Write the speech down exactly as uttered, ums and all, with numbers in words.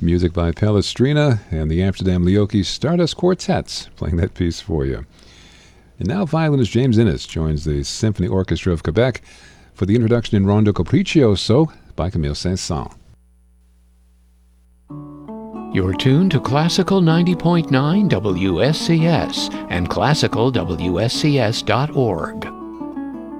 Music by Palestrina and the Amsterdam Leoki Stardust Quartets playing that piece for you. And now violinist James Innes joins the Symphony Orchestra of Quebec for the introduction in Rondo Capriccioso by Camille Saint-Saëns. You're tuned to Classical ninety point nine W S C S and classical W S C S dot org.